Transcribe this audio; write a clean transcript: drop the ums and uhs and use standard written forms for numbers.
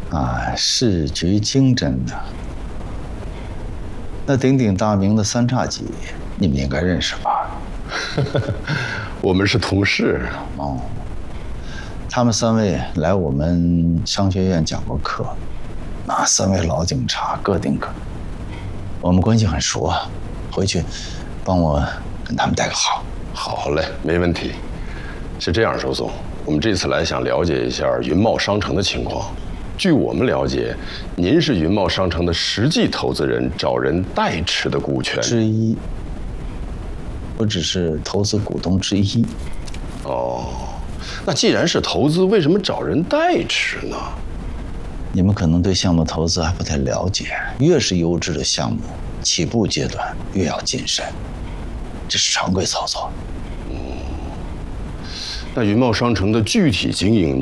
啊，市局经侦的。那鼎鼎大名的三叉戟，你们应该认识吧？ 我们是同事。 哦，他们三位来我们商学院讲过课，那三位老警察个顶个，我们关系很熟啊。回去帮我跟他们带个好。 好嘞，没问题。是这样，周总，我们这次来想了解一下云茂商城的情况。据我们了解，您是云茂商城的实际投资人，找人代持的股权之一。我只是投资股东之一。 哦，那既然是投资，为什么找人代持呢？ 你们可能对项目投资还不太了解，越是优质的项目，起步阶段越要谨慎，这是常规操作。 那云茂商城的具体经营，